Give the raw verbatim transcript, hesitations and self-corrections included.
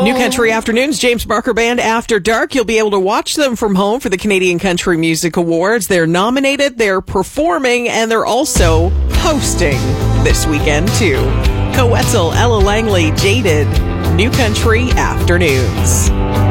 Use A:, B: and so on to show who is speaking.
A: New Country Afternoons, James Barker Band After Dark. You'll be able to watch them from home for the Canadian Country Music Awards. They're nominated, they're performing, and they're also hosting this weekend, too. Coetzel, Ella Langley, Jaded, New Country Afternoons.